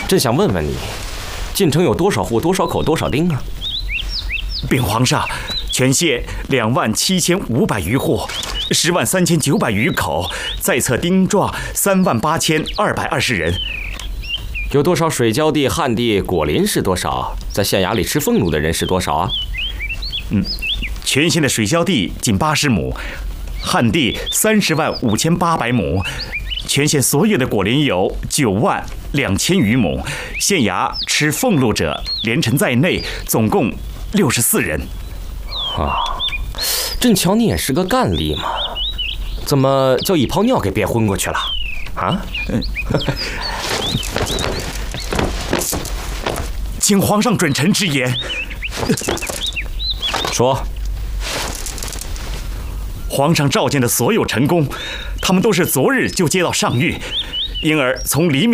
朕想问问你，晋城有多少户、多少口、多少丁啊？ 禀皇上，全县27500余户，103900余口，在册丁壮38220人。 有多少水浇地、旱地、果林是多少？在县衙里吃俸禄的人是多少啊？ 全县的水浇地仅80亩，旱地305800亩。全县所有的果林有92000余亩，县衙吃俸禄者，连臣在内，总共64人。 朕瞧你也是个干吏嘛，怎么叫一泡尿给憋昏过去了？啊？ 请皇上准臣直言。 说。 皇上召见的所有臣工，他们都是昨日就接到上谕，因而从黎明